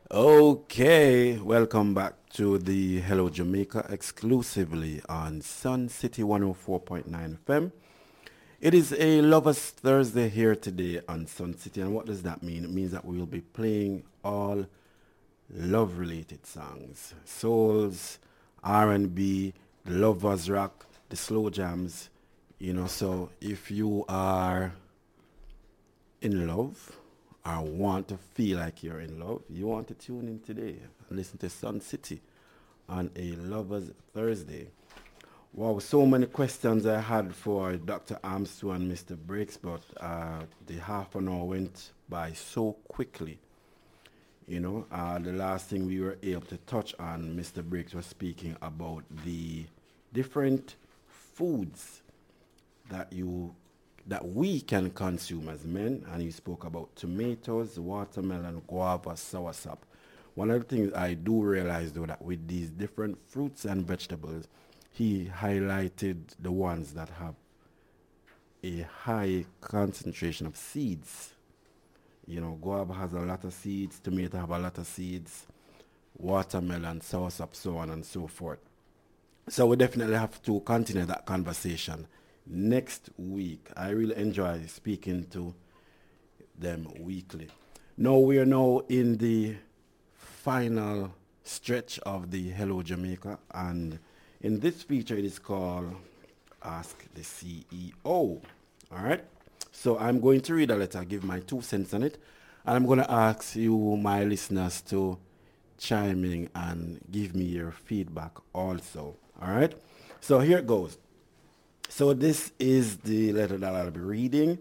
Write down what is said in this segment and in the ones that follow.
Okay, welcome back to the Hello Jamaica exclusively on Sun City 104.9 FM. It is a Lovers Thursday here today on Sun City, and what does that mean? It means that we will be playing all love-related songs, souls, R&B, the lovers rock, the slow jams. So if you are in love or want to feel like you're in love, you want to tune in today and listen to Sun City on a Lovers Thursday. Wow, so many questions I had for Dr. Armstrong and Mr. Briggs, but the half an hour went by so quickly. The last thing we were able to touch on, Mr. Briggs was speaking about the different foods that we can consume as men, and he spoke about tomatoes, watermelon, guava, soursop. One of the things I do realize though that with these different fruits and vegetables, he highlighted the ones that have a high concentration of seeds. Guava has a lot of seeds, tomato have a lot of seeds, watermelon, soursop, so on and so forth. So we definitely have to continue that conversation next week. I really enjoy speaking to them weekly. Now we are now in the final stretch of the Hello Jamaica, and in this feature it is called Ask the CEO. All right. So I'm going to read a letter, give my 2 cents on it, and I'm going to ask you, my listeners, to chime in and give me your feedback also. All right. So here it goes. So this is the letter that I'll be reading.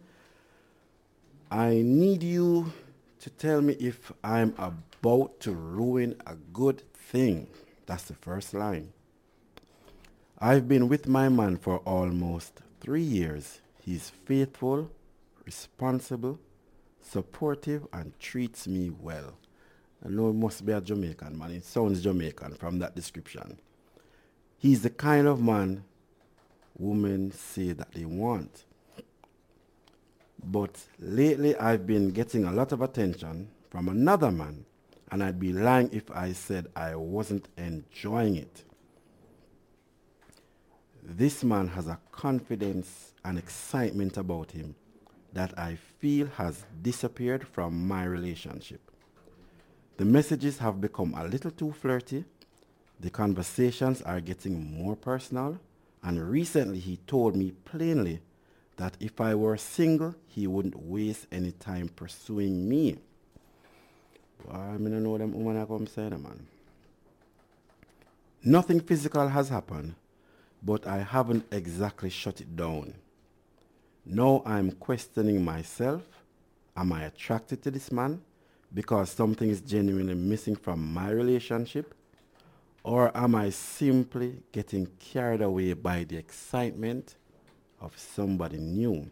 I need you to tell me if I'm about to ruin a good thing. That's the first line. I've been with my man for almost 3 years. He's faithful, responsible, supportive, and treats me well. I know it must be a Jamaican man. It sounds Jamaican from that description. He's the kind of man women say that they want. But lately I've been getting a lot of attention from another man, and I'd be lying if I said I wasn't enjoying it. This man has a confidence and excitement about him that I feel has disappeared from my relationship. The messages have become a little too flirty. The conversations are getting more personal, and recently he told me plainly that if I were single, he wouldn't waste any time pursuing me. Well, I don't know them woman I come say that, man. Nothing physical has happened, but I haven't exactly shut it down. Now I'm questioning myself. Am I attracted to this man because something is genuinely missing from my relationship? Or am I simply getting carried away by the excitement of somebody new?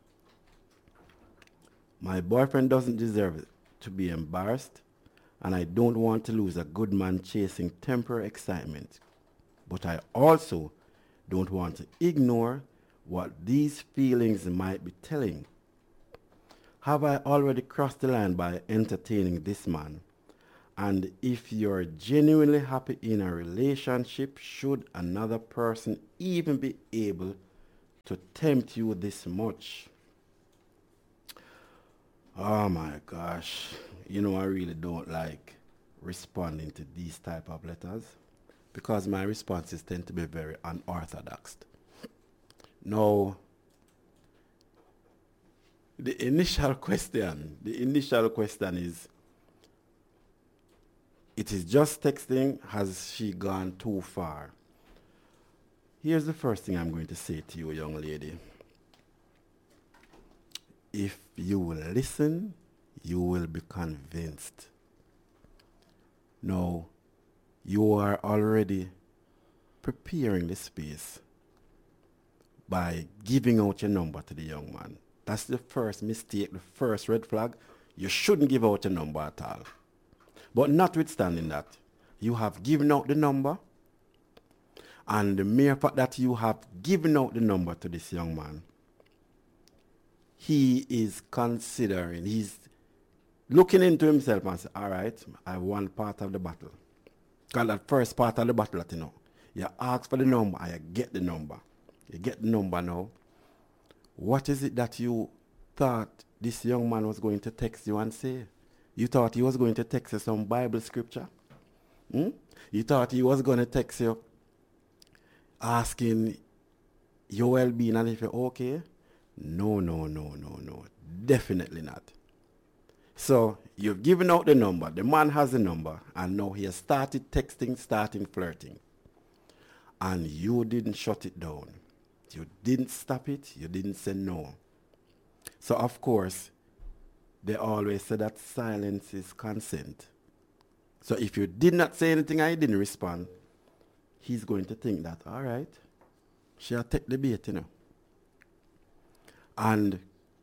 My boyfriend doesn't deserve to be embarrassed, and I don't want to lose a good man chasing temporary excitement. But I also don't want to ignore what these feelings might be telling. Have I already crossed the line by entertaining this man? And if you're genuinely happy in a relationship, should another person even be able to tempt you this much? Oh my gosh. I really don't like responding to these type of letters because my responses tend to be very unorthodox. Now, the initial question is, it is just texting, has she gone too far? Here's the first thing I'm going to say to you, young lady. If you will listen, you will be convinced. Now, you are already preparing the space by giving out your number to the young man. That's the first mistake, the first red flag. You shouldn't give out your number at all. But notwithstanding that, you have given out the number, and the mere fact that you have given out the number to this young man, he is considering, looking into himself and say, all right, I won part of the battle. Because that first part of the battle that you know, you ask for the number and you get the number. You get the number now. What is it that you thought this young man was going to text you and say? You thought he was going to text you some Bible scripture? Hmm? You thought he was going to text you asking your well-being and if you're okay? No, no, no, no, no. Definitely not. So you've given out the number. The man has the number. And now he has started texting, starting flirting. And you didn't shut it down. You didn't stop it. You didn't say no. So of course, they always say that silence is consent. So if you did not say anything and he didn't respond, he's going to think that, all right, she'll take the bait, you know. And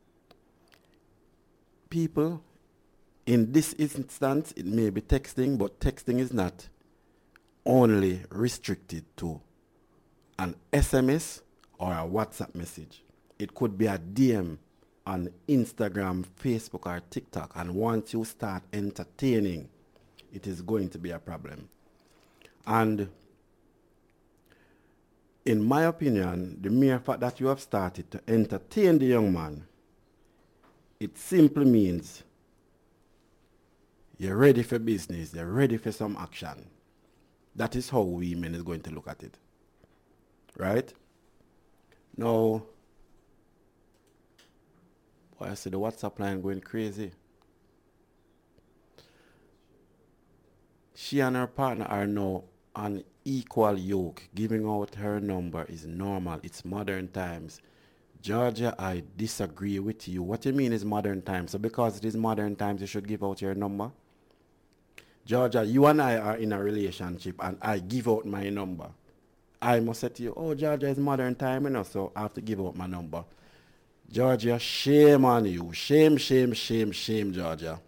people, in this instance, it may be texting, but texting is not only restricted to an SMS or a WhatsApp message. It could be a DM on Instagram, Facebook, or TikTok. And once you start entertaining, it is going to be a problem. And in my opinion, the mere fact that you have started to entertain the young man, it simply means you're ready for business, you're ready for some action. That is how women is going to look at it. Right? Now, boy, I see the WhatsApp line going crazy. She and her partner are now on equal yoke. Giving out her number is normal. It's modern times. Georgia, I disagree with you. What you mean is modern times? So because it is modern times, you should give out your number? Georgia, you and I are in a relationship and I give out my number. I must say to you, oh, Georgia, it's modern time, you know, so I have to give out my number. Georgia, shame on you. Shame, shame, shame, shame, Georgia.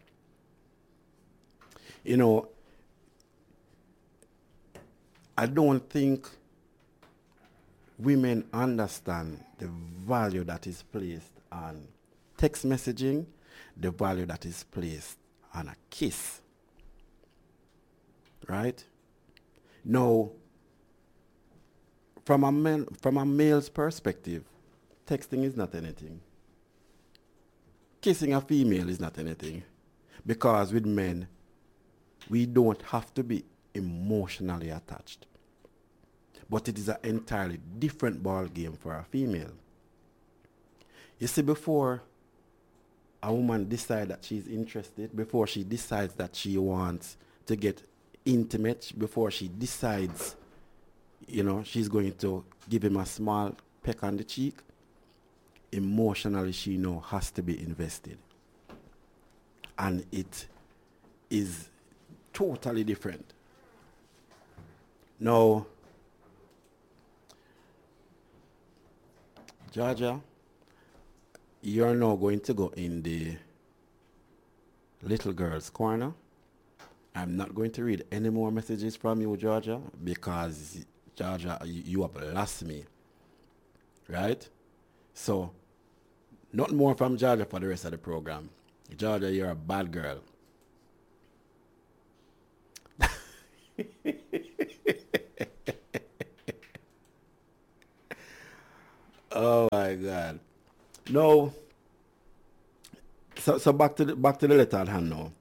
You know, I don't think women understand the value that is placed on text messaging, the value that is placed on a kiss. Right? Now, from a male's perspective, texting is not anything. Kissing a female is not anything. Because with men, we don't have to be emotionally attached. But it is an entirely different ball game for a female. You see, before a woman decides that she's interested, before she decides that she wants to get intimate, before she decides, you know, she's going to give him a small peck on the cheek, emotionally she now has to be invested. And it is totally different. Now, Georgia, you're now going to go in the little girl's corner. I'm not going to read any more messages from you, Georgia, because, Georgia, you have lost me. Right? So, not more from Georgia for the rest of the program. Georgia, you're a bad girl. Oh my God. No. So back to the letter at hand now.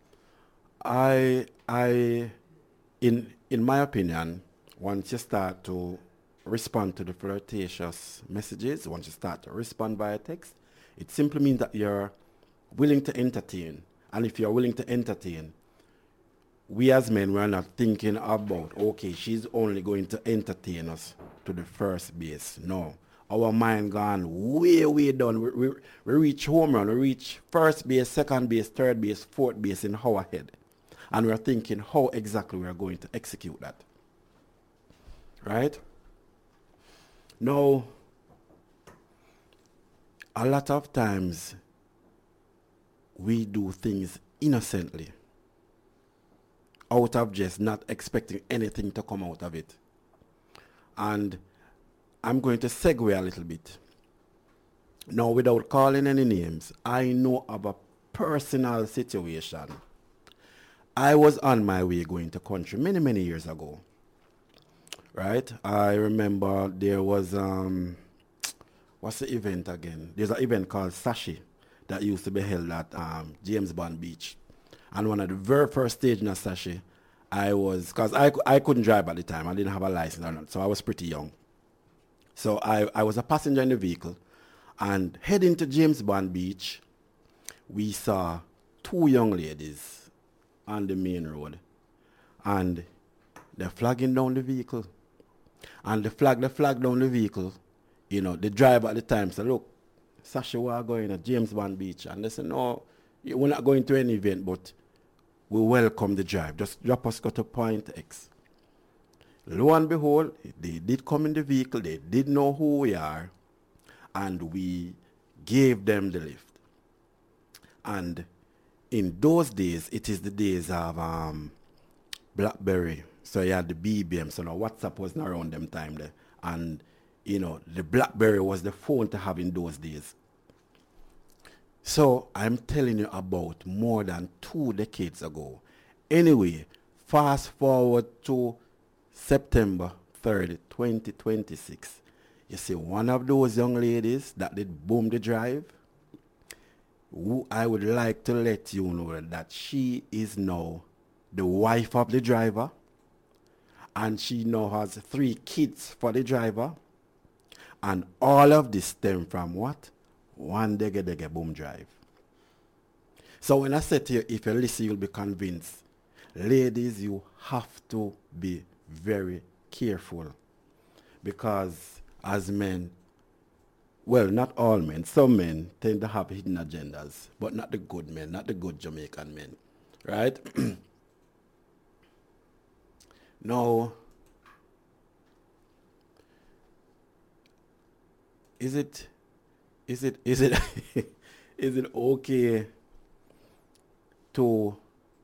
In my opinion, once you start to respond to the flirtatious messages, once you start to respond via text, it simply means that you're willing to entertain. And if you're willing to entertain, we as men, we're not thinking about, okay, she's only going to entertain us to the first base. No. Our mind gone way, way down. We reach home run, we reach first base, second base, third base, fourth base in our head. And we're thinking how exactly we're going to execute that. Right? Now, a lot of times we do things innocently, out of just not expecting anything to come out of it. And I'm going to segue a little bit. Now, without calling any names, I know of a personal situation. I was on my way going to country many, many years ago. Right? I remember there was what's the event again? There's an event called Sashi that used to be held at James Bond Beach. And one of the very first stage in a Sashi, I was, because I couldn't drive at the time. I didn't have a license or not, so I was pretty young. So I was a passenger in the vehicle. And heading to James Bond Beach, we saw two young ladies on the main road. And they're flagging down the vehicle. And they flag down the vehicle. You know, the driver at the time said, look, Sasha, we are going to James Bond Beach. And they said, no, we're not going to any event, but we welcome the drive. Just drop us go to point X. Lo and behold, they did come in the vehicle. They did know who we are. And we gave them the lift. And in those days, it is the days of BlackBerry. So you had the BBM. So now WhatsApp wasn't around them time there. And, you know, the BlackBerry was the phone to have in those days. So I'm telling you about more than 2 decades ago. Anyway, fast forward to September 3rd, 2026. You see, one of those young ladies that did boom the drive, who I would like to let you know that she is now the wife of the driver, and she now has 3 kids for the driver, and all of this stem from what? One Dege boom drive. So when I say to you, if you listen, you'll be convinced. Ladies, you have to be very careful, because as men, well, not all men, some men tend to have hidden agendas, but not the good men, not the good Jamaican men, right? Now, is it is it okay to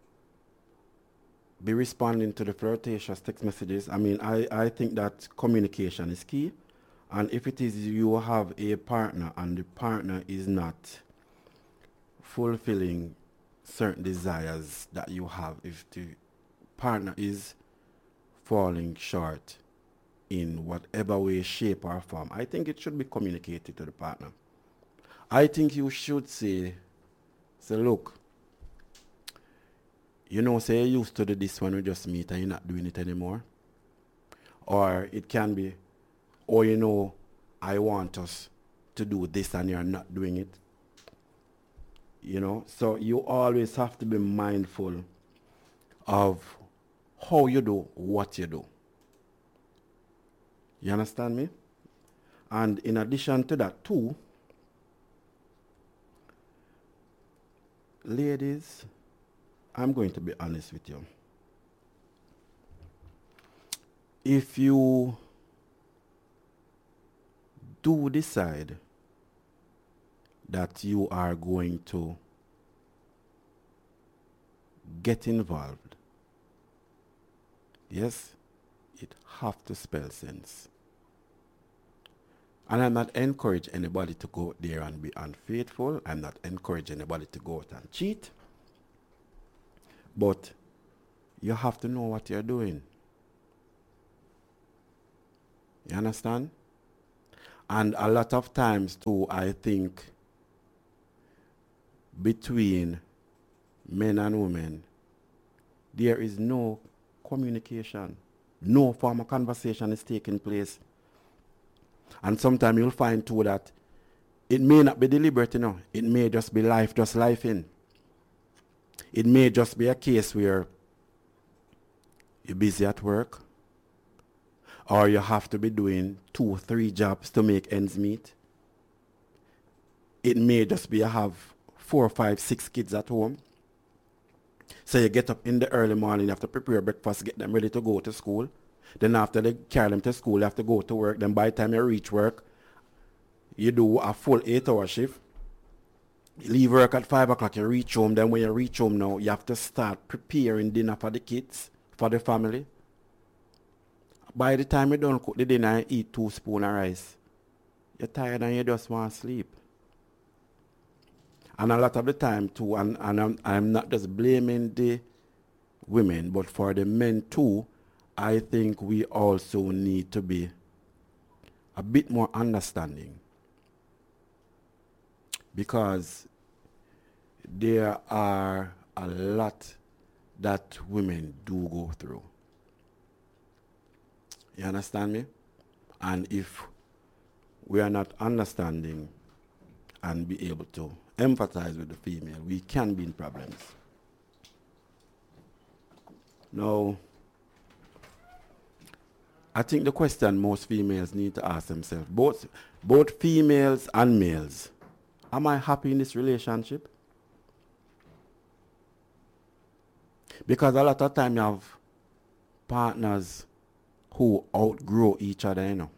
be responding to the flirtatious text messages? I mean, I think that communication is key. And if it is you have a partner and the partner is not fulfilling certain desires that you have, if the partner is falling short in whatever way, shape or form, I think it should be communicated to the partner. I think you should say, look, you know, say you used to do this when we just meet and you're not doing it anymore. Or it can be, or you know, I want us to do this and you're not doing it. You know, so you always have to be mindful of how you do what you do. You understand me? And in addition to that too, ladies, I'm going to be honest with you. If you do decide that you are going to get involved, yes, it have to spell sense. And I'm not encouraging anybody to go out there and be unfaithful. I'm not encouraging anybody to go out and cheat. But you have to know what you're doing. You understand? And a lot of times too, I think between men and women, there is no communication. No form of conversation is taking place. And sometimes you'll find too that it may not be deliberate, you know. It may just be life, just life in. It may just be a case where you're busy at work, or you have to be doing 2 or 3 jobs to make ends meet. It may just be you have 4, 5, 6 kids at home. So you get up in the early morning, you have to prepare breakfast, get them ready to go to school. Then after they carry them to school, you have to go to work. Then by the time you reach work, you do a full 8-hour shift. You leave work at 5 o'clock, you reach home. Then when you reach home now, you have to start preparing dinner for the kids, for the family. By the time you don't cook the dinner and eat 2 spoons of rice, you're tired and you just want to sleep. And a lot of the time too, and I'm not just blaming the women, but for the men too, I think we also need to be a bit more understanding, because there are a lot that women do go through. You understand me? And if we are not understanding and be able to empathize with the female, we can be in problems. Now, I think the question most females need to ask themselves, both females and males, am I happy in this relationship? Because a lot of time you have partners who outgrow each other, you know.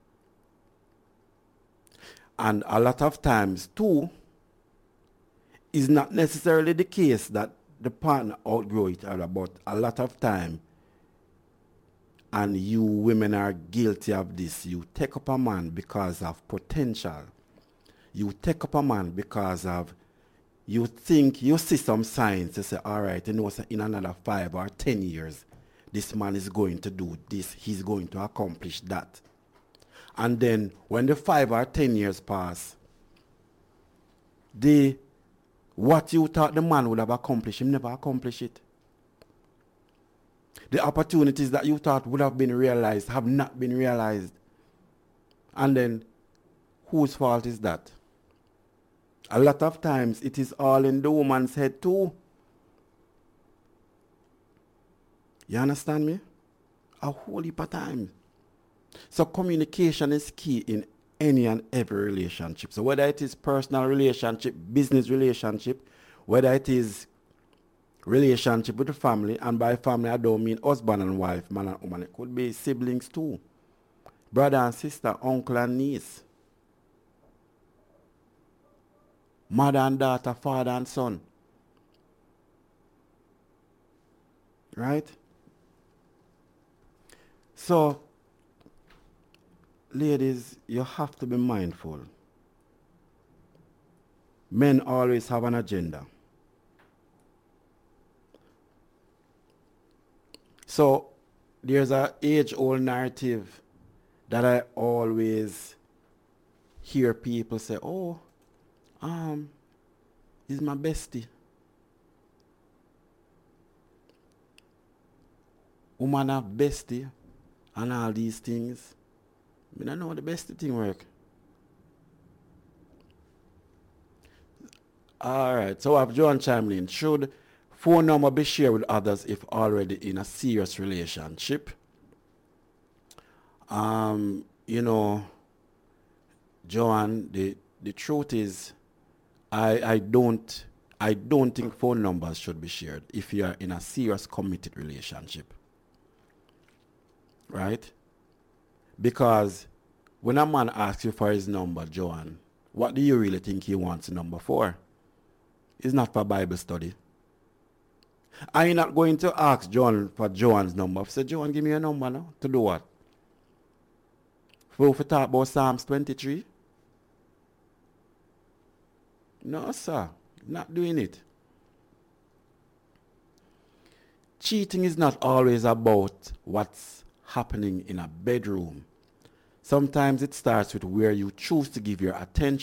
And a lot of times too, it's not necessarily the case that the partner outgrow each other, but a lot of time, and you women are guilty of this, you take up a man because of potential. You take up a man because of, you think, you see some signs, you say, all right, you know, in another 5 or 10 years, this man is going to do this, he's going to accomplish that. And then when the 5 or 10 years pass, what you thought the man would have accomplished, him never accomplished it. The opportunities that you thought would have been realized have not been realized. And then, whose fault is that? A lot of times, it is all in the woman's head too. You understand me? A whole heap of times. So communication is key in any and every relationship. So whether it is personal relationship, business relationship, whether it is relationship with the family, and by family I don't mean husband and wife, man and woman. It could be siblings too. Brother and sister, uncle and niece. Mother and daughter, father and son. Right? So, ladies, you have to be mindful. Men always have an agenda. So, there's an age-old narrative that I always hear people say, oh, he's my bestie. Woman have bestie and all these things. I don't know how the bestie thing work. Alright, so I've John chimed in. Should phone number be shared with others if already in a serious relationship? You know, Joan, the truth is, I don't think phone numbers should be shared if you are in a serious committed relationship. Right? Because when a man asks you for his number, Joan, what do you really think he wants the number for? It's not for Bible study. Are you not going to ask John for Joan's number? Say, Joan, give me your number now. To do what? For we talk about Psalms 23? No, sir. Not doing it. Cheating is not always about what's happening in a bedroom. Sometimes it starts with where you choose to give your attention